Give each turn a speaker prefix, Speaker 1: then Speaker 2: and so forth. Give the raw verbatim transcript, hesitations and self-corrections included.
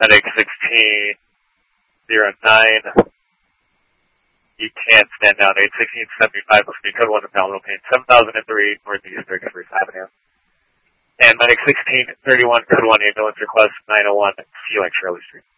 Speaker 1: Medic sixteen zero nine. You can't stand down. eight sixteen seventy-five, looks to be code one abdominal pain. seven thousand three, Northeast thirty-first Avenue. And Medic sixteen thirty-one, code one ambulance request nine oh one, C L X Shirley Street.